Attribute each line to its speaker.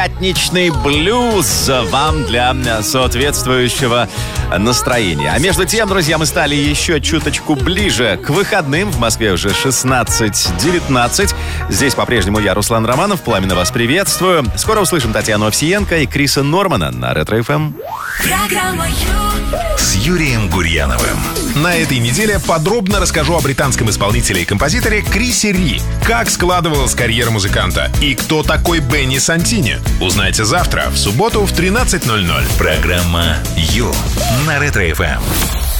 Speaker 1: Пятничный блюз вам для соответствующего настроения. А между тем, друзья, мы стали еще чуточку ближе к выходным. В Москве уже 16:19. Здесь по-прежнему я, Руслан Романов. Пламенно вас приветствую. Скоро услышим Татьяну Овсиенко и Криса Нормана на Ретро-ФМ.
Speaker 2: Программа
Speaker 3: с Юрием Гурьяновым. На этой неделе подробно расскажу о британском исполнителе и композиторе Крисе Ри, как складывалась карьера музыканта и кто такой Бенни Сантини. Узнайте завтра, в субботу в 13:00.
Speaker 2: Программа Ю на Ретро-ФМ.